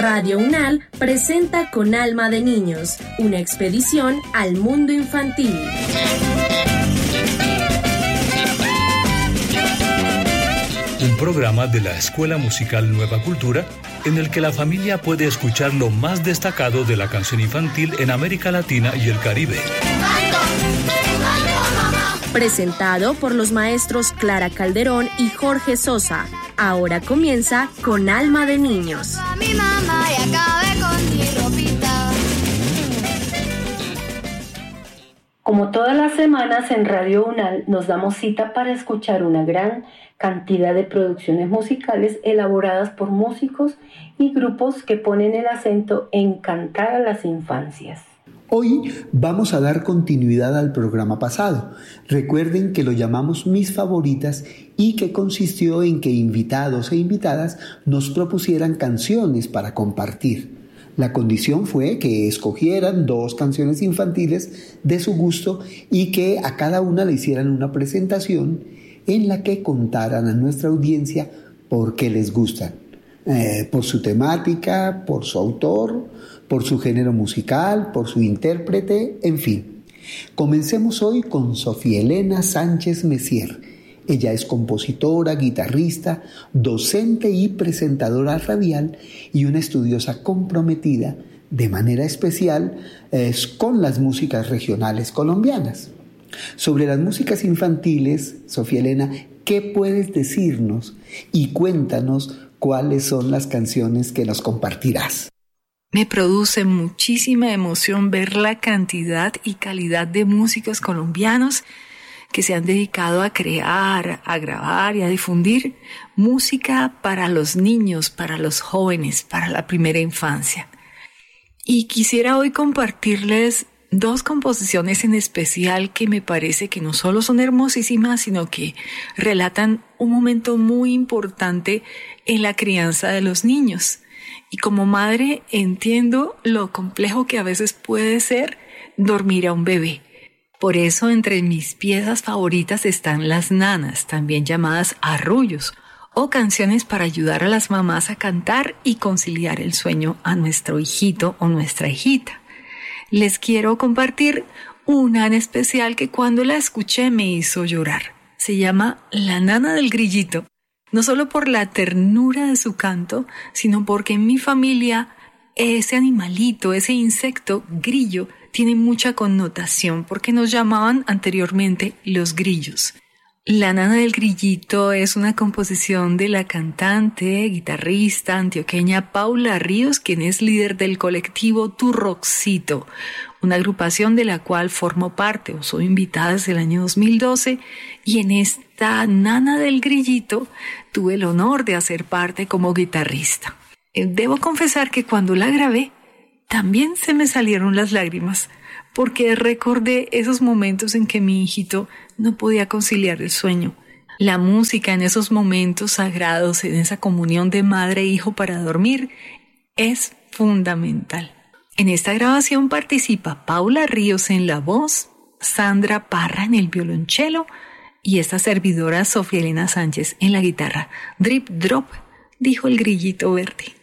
Radio UNAL presenta Con Alma de Niños, una expedición al mundo infantil. Un programa de la Escuela Musical Nueva Cultura en el que la familia puede escuchar lo más destacado de la canción infantil en América Latina y el Caribe. Presentado por los maestros Clara Calderón y Jorge Sosa. Ahora comienza Con Alma de Niños. Como todas las semanas en Radio UNAL nos damos cita para escuchar una gran cantidad de producciones musicales elaboradas por músicos y grupos que ponen el acento en cantar a las infancias. Hoy vamos a dar continuidad al programa pasado. Recuerden que lo llamamos Mis Favoritas y que consistió en que invitados e invitadas nos propusieran canciones para compartir. La condición fue que escogieran 2 canciones infantiles de su gusto y que a cada una le hicieran una presentación en la que contaran a nuestra audiencia por qué les gustan. Por su temática, por su autor, por su género musical, por su intérprete, en fin. Comencemos hoy con Sofía Elena Sánchez Messier. Ella es compositora, guitarrista, docente y presentadora radial y una estudiosa comprometida de manera especial con las músicas regionales colombianas. Sobre las músicas infantiles, Sofía Elena, ¿qué puedes decirnos? Y cuéntanos cuáles son las canciones que nos compartirás. Me produce muchísima emoción ver la cantidad y calidad de músicos colombianos que se han dedicado a crear, a grabar y a difundir música para los niños, para los jóvenes, para la primera infancia. Y quisiera hoy compartirles 2 composiciones en especial que me parece que no solo son hermosísimas, sino que relatan un momento muy importante en la crianza de los niños. Y como madre entiendo lo complejo que a veces puede ser dormir a un bebé. Por eso entre mis piezas favoritas están las nanas, también llamadas arrullos, o canciones para ayudar a las mamás a cantar y conciliar el sueño a nuestro hijito o nuestra hijita. Les quiero compartir una en especial que cuando la escuché me hizo llorar. Se llama La Nana del Grillito, no solo por la ternura de su canto, sino porque en mi familia ese animalito, ese insecto grillo, tiene mucha connotación porque nos llamaban anteriormente los grillos. La Nana del Grillito es una composición de la cantante, guitarrista antioqueña Paula Ríos, quien es líder del colectivo Tu Roxito, una agrupación de la cual formo parte o soy invitada desde el año 2012, y en esta Nana del Grillito tuve el honor de hacer parte como guitarrista. Debo confesar que cuando la grabé también se me salieron las lágrimas, porque recordé esos momentos en que mi hijito no podía conciliar el sueño. La música en esos momentos sagrados, en esa comunión de madre e hijo para dormir, es fundamental. En esta grabación participa Paula Ríos en la voz, Sandra Parra en el violonchelo y esta servidora Sofía Elena Sánchez en la guitarra. Drip drop, dijo el grillito verde.